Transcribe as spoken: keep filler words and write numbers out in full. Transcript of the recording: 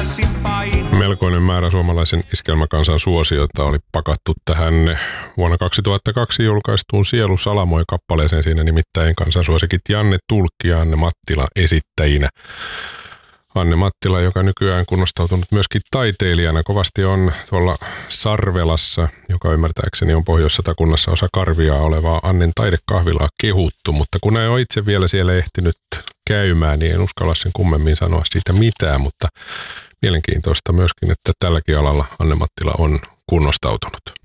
Melkoinen määrä suomalaisen iskelmäkansan suosiota oli pakattu tähän vuonna kaksituhattakaksi julkaistuun Sielu Salamoi-kappaleeseen. Siinä nimittäin kansansuosikit Janne Tulkki ja Anne Mattila esittäjinä. Anne Mattila, joka nykyään kunnostautunut myöskin taiteilijana, kovasti on tuolla Sarvelassa, joka ymmärtääkseni on Pohjois-Satakunnassa osa Karviaa olevaa Annen taidekahvilaa kehuttu, mutta kun en ole itse vielä siellä ehtinyt käymään, niin en uskalla sen kummemmin sanoa siitä mitään, mutta mielenkiintoista myöskin, että tälläkin alalla Anne Mattila on kunnostautunut.